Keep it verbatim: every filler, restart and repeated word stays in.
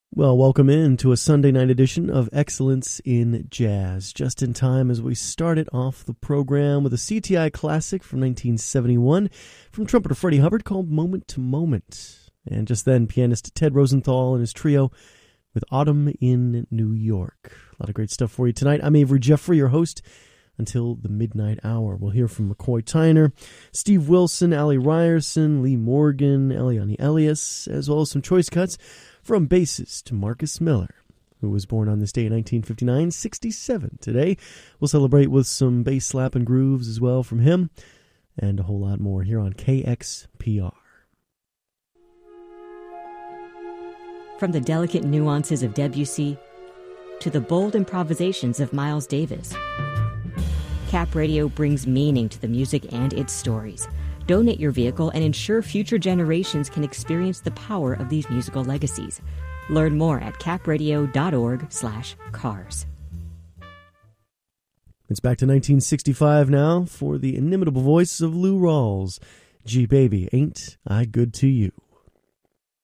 Well, welcome in to a Sunday night edition of Excellence in Jazz. Just in time as we started off the program with a C T I classic from nineteen seventy-one from trumpeter Freddie Hubbard called Moment to Moment. And just then, pianist Ted Rosenthal and his trio with Autumn in New York. A lot of great stuff for you tonight. I'm Avery Jeffrey, your host, until the midnight hour. We'll hear from McCoy Tyner, Steve Wilson, Ali Ryerson, Lee Morgan, Eliane Elias, as well as some choice cuts from bassist to Marcus Miller, who was born on this day in nineteen fifty-nine, sixty-seven today. We'll celebrate with some bass slap and grooves as well from him, and a whole lot more here on K X P R. From the delicate nuances of Debussy to the bold improvisations of Miles Davis, Cap Radio brings meaning to the music and its stories. Donate your vehicle and ensure future generations can experience the power of these musical legacies. Learn more at capradio.org slash cars. It's back to nineteen sixty-five now for the inimitable voice of Lou Rawls. Gee, baby, ain't I good to you?